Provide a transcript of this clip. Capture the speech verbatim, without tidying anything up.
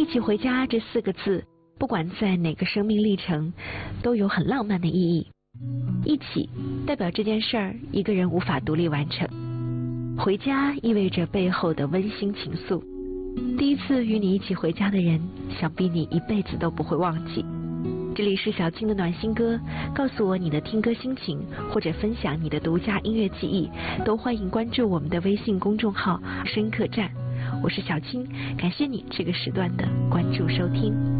一起回家这四个字，不管在哪个生命历程，都有很浪漫的意义。一起代表这件事儿一个人无法独立完成，回家意味着背后的温馨情愫。第一次与你一起回家的人，想必你一辈子都不会忘记。这里是小青的暖心歌，告诉我你的听歌心情，或者分享你的独家音乐记忆，都欢迎关注我们的微信公众号深客站。我是小青，感谢你这个时段的关注收听。